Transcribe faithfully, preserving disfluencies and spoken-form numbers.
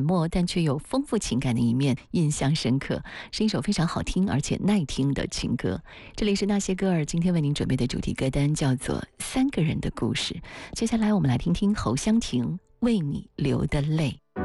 默但却有丰富情感的一面印象深刻，是一首非常好听而且耐听的情歌。这里是那些歌儿，今天为您准备的主题歌单叫做《三个人的故事》。接下来我们来听听侯湘婷为你流的泪。